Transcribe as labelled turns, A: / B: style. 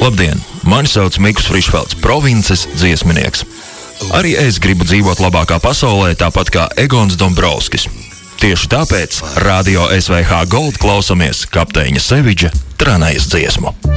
A: Labdien! Mani sauc Mikus Frišfelds, provinces dziesminieks. Arī es gribu dzīvot labākā pasaulē, tāpat kā Egons Dombrovskis. Tieši tāpēc Radio SVH Gold klausamies kapteiņa Seviģa Tranējas dziesmu.